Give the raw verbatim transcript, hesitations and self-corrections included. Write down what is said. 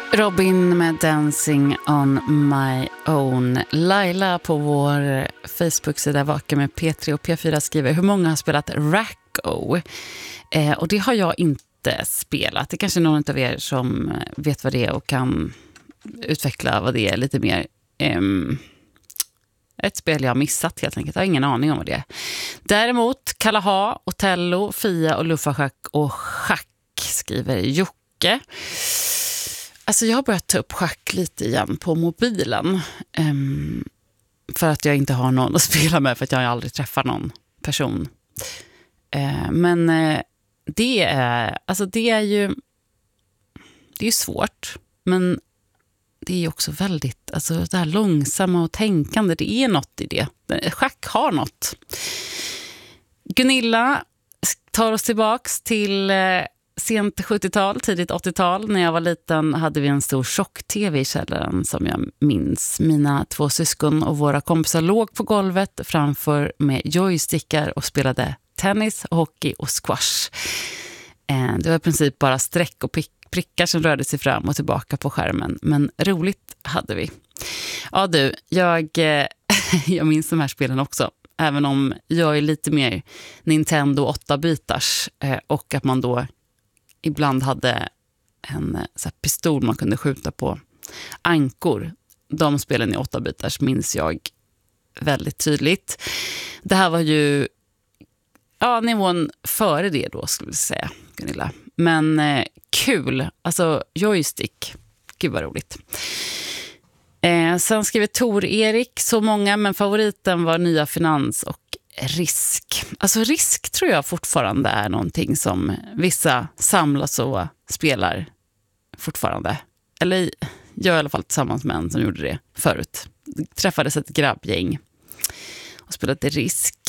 Robin med Dancing on my own. Laila på vår Facebook-sida Vaken med P tre och P fyra skriver hur många har spelat Racco. Eh, och det har jag inte spelat. Det är kanske någon av er som vet vad det är och kan utveckla vad det är lite mer. Eh, ett spel jag har missat helt enkelt. Jag har ingen aning om vad det är. Däremot Kalaha, Otello, Fia och Luffarschack och Schack skriver Jocke. Alltså jag har börjat ta upp schack lite igen på mobilen. Um, för att jag inte har någon att spela med, för att jag aldrig träffar någon person. Uh, men uh, det är alltså det är ju det är ju svårt, men det är ju också väldigt, alltså det här långsamma och tänkande, det är något i det. Schack har något. Gunilla tar oss tillbaks till uh, sent sjuttiotal, tidigt åttiotal. När jag var liten hade vi en stor tjock-tv i källaren som jag minns. Mina två syskon och våra kompisar låg på golvet framför med joystickar och spelade tennis, hockey och squash. Det var i princip bara streck och prickar som rörde sig fram och tillbaka på skärmen. Men roligt hade vi. Ja du, jag, jag minns de här spelen också. Även om jag är lite mer Nintendo åtta-bitars och att man då ibland hade en så här pistol man kunde skjuta på ankor. De spelen i åtta-bitars minns jag väldigt tydligt. Det här var ju ja, nivån före det då, skulle jag säga, Gunilla. Men eh, kul, alltså joystick, gud vad roligt. Eh, sen skriver Tor-Erik, så många, men favoriten var Nya Finans och Risk. Alltså Risk tror jag fortfarande är någonting som vissa samlas och spelar fortfarande. Eller jag i alla fall tillsammans med en som gjorde det förut. Träffades ett grabbgäng och spelade Risk.